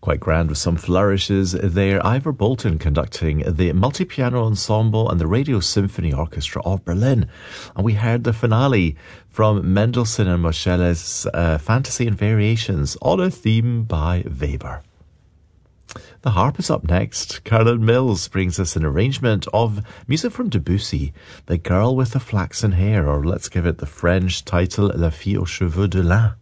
Quite grand with some flourishes there. Ivor Bolton conducting the Multi-Piano Ensemble and the Radio Symphony Orchestra of Berlin. And we heard the finale from Mendelssohn and Moscheles' Fantasy and Variations on a theme by Weber. The harp is up next. Carolyn Mills brings us an arrangement of music from Debussy, The Girl with the Flaxen Hair, or let's give it the French title, La Fille aux Cheveux de Lin.